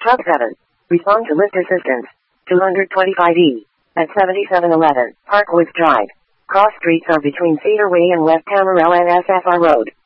Sub 7. Respond to lift assistance. 225E. At 7711, Parkwood Drive. Cross streets are between Cedar Way and West Amarillo and SFR Road.